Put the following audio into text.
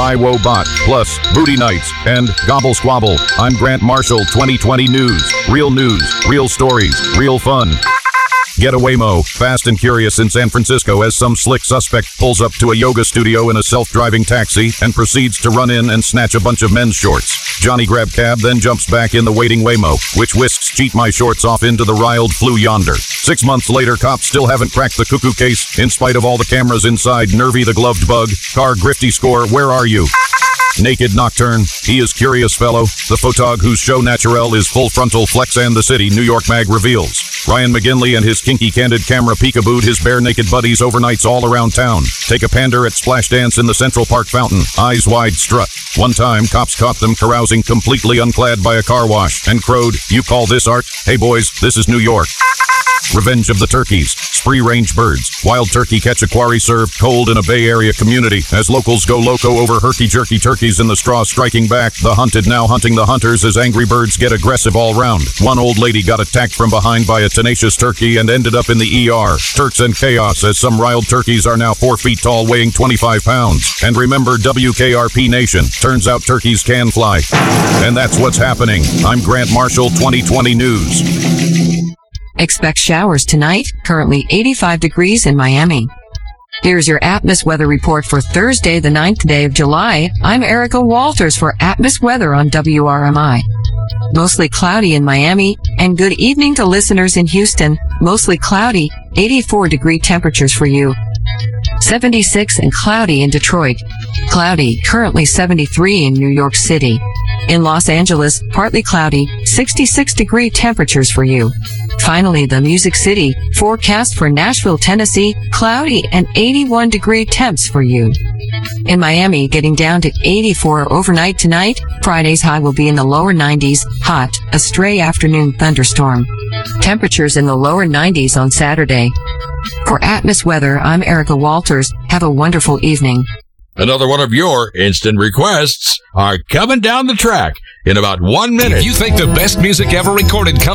iWoBot, plus Booty Nights, and Gobble Squabble. I'm Grant Marshall, 2020 News, real stories, real fun. Get a Waymo, fast and curious in San Francisco as some slick suspect pulls up to a yoga studio in a self-driving taxi and proceeds to run in and snatch a bunch of men's shorts. Johnny grab cab, then jumps back in the waiting Waymo, which whisks Cheat My Shorts off into the riled Flew Yonder. 6 months later, cops still haven't cracked the cuckoo case, in spite of all the cameras inside Nervy the Gloved Bug. Car Grifty Score, where are you? Naked Nocturne, he is Curious Fellow, the photog whose show naturel is Full Frontal Flex and the City, New York Mag reveals. Ryan McGinley and his kinky candid camera peekabooed his bare naked buddies overnights all around town. Take a pander at Splash Dance in the Central Park fountain, eyes wide strut. One time, cops caught them carousing completely unclad by a car wash and crowed, "You call this art? Hey boys, this is New York." Revenge of the Turkeys, spree range birds. Wild turkey catch a quarry served cold in a Bay Area community as locals go loco over herky-jerky turkeys in the straw striking back. The hunted now hunting the hunters as angry birds get aggressive all round. One old lady got attacked from behind by a tenacious turkey and ended up in the ER. Turks and chaos as some riled turkeys are now 4 feet tall, weighing 25 pounds. And remember WKRP Nation, turns out turkeys can fly. And that's what's happening. I'm Grant Marshall, 2020 News. Expect showers tonight, currently 85 degrees in Miami. Here's your Atmos weather report for Thursday, the 9th day of July. I'm Erica Walters for Atmos Weather on WRMI. Mostly cloudy in Miami, and good evening to listeners in Houston. Mostly cloudy, 84-degree temperatures for you. 76 and cloudy in Detroit. Cloudy, currently 73 in New York City. In Los Angeles, partly cloudy, 66-degree temperatures for you. Finally, the Music City, forecast for Nashville, Tennessee, cloudy and 81-degree temps for you. In Miami, getting down to 84 overnight tonight. Friday's high will be in the lower 90s, hot, a stray afternoon thunderstorm. Temperatures in the lower 90s on Saturday. For Atmos Weather, I'm Erica Walters. Have a wonderful evening. Another one of your instant requests are coming down the track in about 1 minute. If you think the best music ever recorded comes